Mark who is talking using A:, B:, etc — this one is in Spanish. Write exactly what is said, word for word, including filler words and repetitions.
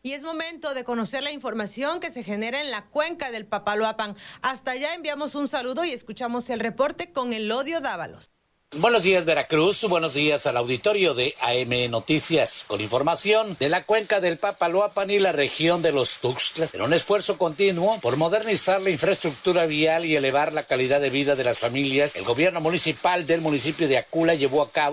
A: y es momento de conocer la información que se genera en la cuenca del Papaloapan. Hasta allá enviamos un saludo y escuchamos el reporte con Elodio Dávalos.
B: Buenos días, Veracruz. Buenos días al auditorio de A M Noticias, con información de la cuenca del Papaloapan y la región de los Tuxtlas. En un esfuerzo continuo por modernizar la infraestructura vial y elevar la calidad de vida de las familias, el gobierno municipal del municipio de Acula llevó a cabo